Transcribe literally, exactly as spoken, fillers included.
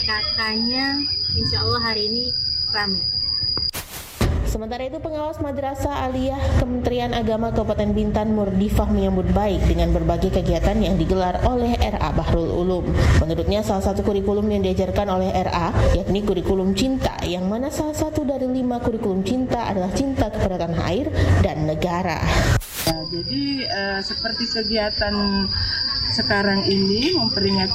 Katanya insya Allah hari ini ramai. Sementara itu, pengawas Madrasah Aliyah Kementerian Agama Kabupaten Bintan Murdifah menyambut baik dengan berbagai kegiatan yang digelar oleh R A Bahrul Ulum. Menurutnya, salah satu kurikulum yang diajarkan oleh R A yakni kurikulum cinta, yang mana salah satu dari lima kurikulum cinta adalah cinta kepada tanah air dan negara. Ya, jadi eh, seperti kegiatan sekarang ini memperingati